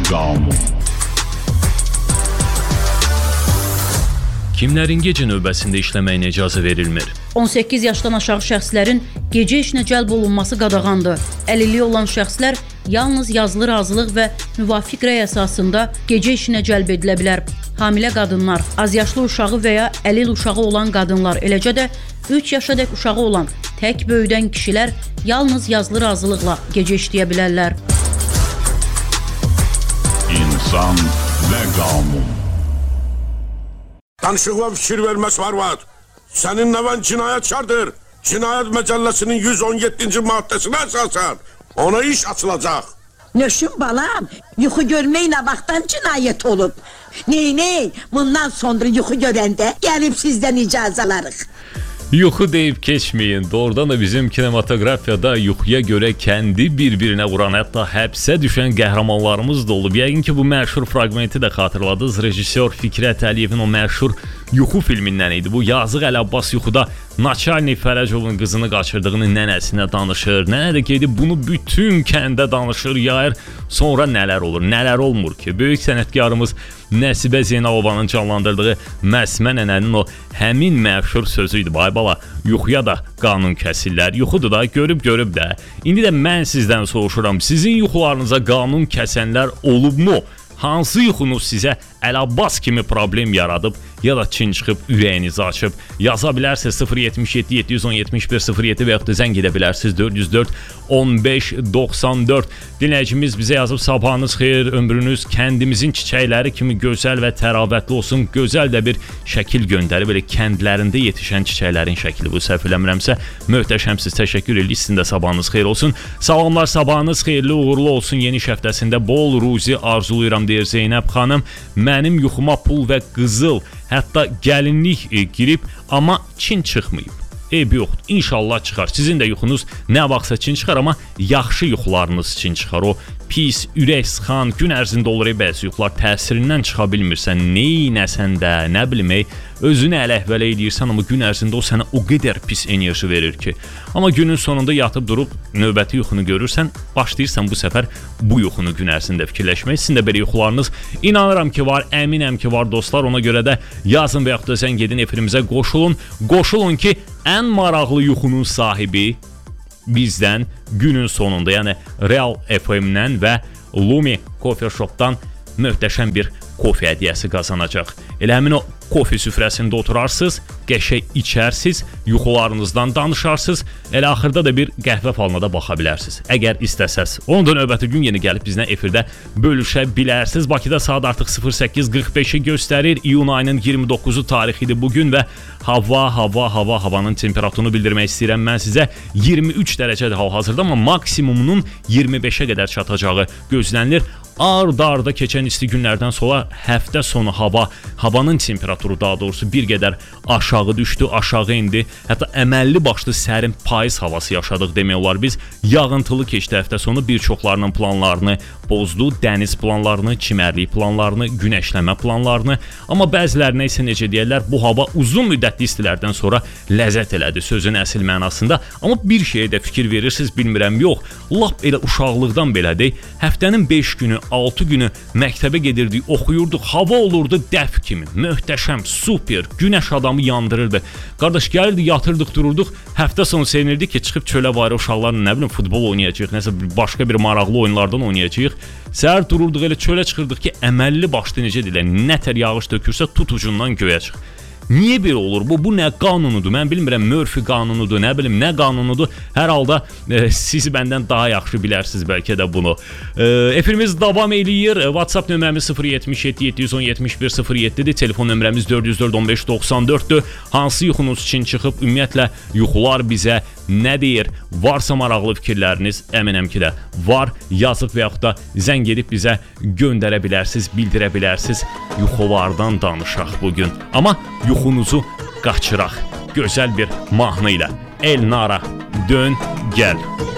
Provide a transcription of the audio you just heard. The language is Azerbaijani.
qanun. Kimlərin gecə növbəsində işləməyinə icazə verilmir? 18 yaşdan aşağı şəxslərin gecə işinə cəlb olunması qadağandır. Əlilliyi olan şəxslər yalnız yazılı razılıq və müvafiq rəy əsasında gecə işinə cəlb edilə bilər. Hamilə qadınlar, azyaşlı uşağı və ya əlil uşağı olan qadınlar, eləcə də 3 yaşadək uşağı olan tək böyüdən kişilər yalnız yazılı razılıqla gecə işləyə bilərlər. İnsan və qanun. Danışıqla fikir verməz var. Sənin nəvən cinayətkardır. Cinayət Məcəlləsinin 117-ci maddəsinə əsasən ona iş açılacaq. Nöşün balam, yuxu görməklə vaxtdan cinayət olub. Ney, bundan sonra yuxu görəndə gəlib sizdən icazə alarıq. Yuxu deyib keçməyin. Doğrudan da bizim kinematografiyada yuxuya görə kəndi bir-birinə vuran, hətta həbsə düşən qəhrəmanlarımız da olub. Yəqin ki, bu məşhur fraqmenti də xatırladınız. Rejissor Fikrət Əliyevin o məşhur yuxu filmindən idi. Bu yazıq Əli Abbas yuxuda Naçalnik Fərəcovun qızını qaçırdığını nənəsinə danışır. Nənə də gedib bunu bütün kəndə danışır, yayır. Sonra nələr olur, nələr olmur ki? Böyük sənətkarımız Nəsibə Zeynalovanın canlandırdığı Məsmə nənənin o həmin məşhur sözü idi. Ay bala, yuxuya da qanun kəsirlər. Yuxudur da, görüb də. İndi də mən sizdən soruşuram, sizin yuxularınıza qanun kəsənlər olubmu? Hansı yuxunuz sizə Əli Abbas kimi problem yaradıb, ya da Çin çıxıb ürəyinizi açıb? Yaza bilərsiniz 077 710 7107 və yaxud da zəng edə bilərsiniz 404 15 94. Dinləyicimiz bizə yazıb, sabahınız xeyir, ömrünüz kəndimizin çiçəkləri kimi gözəl və təravətli olsun. Gözəl də bir şəkil göndərib, belə kəndlərində yetişən çiçəklərin şəkli, bu səhv eləmirəmsə. Möhtəşəmsiz, təşəkkür edirik, sizin də sabahınız xeyir olsun. Salamlar, sabahınız xeyirli, uğurlu olsun. Yeni iş həftəsində bol ruzi arzuluyuram, deyir Zeynəb xanım. Mənim yuxuma pul və qızıl, hətta gəlinlik girib, amma Çin çıxmayıb. Eybi yoxdur, inşallah çıxar. Sizin də yuxunuz nə vaxtsa Çin çıxar, amma yaxşı yuxularınız Çin çıxar. O pis, ürək sıxan, gün ərzində olur bəzi yuxular, təsirindən çıxa bilmirsən, neynəsən də, nə bilim, özünü ələhvələ edirsən, amma gün ərzində o sənə o qədər pis enerji verir ki. Amma günün sonunda yatıb durub növbəti yuxunu görürsən, başlayırsan bu səfər bu yuxunu gün ərzində fikirləşmək. Sizin də belə yuxularınız inanıram ki var, əminəm ki var dostlar. Ona görə də yazın və yaxud da zəng edin, efirimizə qoşulun. Qoşulun ki, ən maraqlı yuxunun sahibi bizdən günün sonunda, yəni Real FM-dən və Lumi Coffee Shop-dan möhtəşəm bir kofe hədiyyəsi qazanacaq. Elə həmin o kofe süfrəsində oturarsınız, qəşəng içərsiniz, yuxularınızdan danışarsınız, elə axırda da bir qəhvə falına da baxa bilərsiniz. Əgər istəsəz. Onun da növbəti gün yeni gəlib bizlə efirdə bölüşə bilərsiniz. Bakıda saat artıq 08:45-i göstərir. İyun ayının 29-u tarixidir bugün və havanın temperaturunu bildirmək istəyirəm mən sizə. 23 dərəcədir hal-hazırda, amma maksimumunun 25-ə qədər çatacağı gözlənilir. Ard-arda keçən isti günlərdən sonra həftə sonu havanın temperaturu daha doğrusu bir qədər aşağı düşdü, aşağı indi. Hətta əməlli başlı sərin payız havası yaşadıq demək olar biz. Yağıntılı keçdi həftə sonu, bir çoxlarının planlarını pozdu, dəniz planlarını, çimərlik planlarını, günəşləmə planlarını. Amma bəzilərinə isə necə deyirlər, bu hava uzun müddətli istilərdən sonra ləzzət elədi sözün əsl mənasında. Amma bir şeyə də fikir verirsiniz, bilmirəm, yox. Lap elə uşaqlıqdan belədir. Həftənin 5 günü, 6 günü məktəbə gedirdik, oxuyurduq, hava olurdu dəf kimi, möhtəşəm, super, günəş adamı yandırırdı. Qardaş gəlirdi, yatırdıq, dururduq, həftə sonu sevinirdik ki, çıxıb çölə var uşaqlarla, nə bilim, futbol oynayacağıq, nəsə başqa bir maraqlı oyunlardan oynayacağıq. Səhər dururduq, elə çölə çıxırdıq ki, əməlli başlı necə deyirlər, nətər yağış dökürsə tut ucundan göyə çıx. Niyə belə olur? Bu nə qanunudur? Mən bilmirəm, Murphy qanunudur, nə bilim, nə qanunudur. Hər halda siz məndən daha yaxşı bilərsiniz bəlkə də bunu. Efirimiz davam eləyir. WhatsApp nömrəmiz 077 710 7107-dir. Telefon nömrəmiz 404 15 94-dür. Hansı yuxunuz üçün çıxıb, ümumiyyətlə yuxular bizə nə deyir? Varsa maraqlı fikirləriniz, əminəm ki də var. Yazıb və yaxud da zəng edib bizə göndərə bilərsiniz, bildirə bilərsiniz. Yuxulardan danışaq bugün. Amma yuxunuzu qaçıraq gözəl bir mahnı ilə. Elnara, dön, gəl.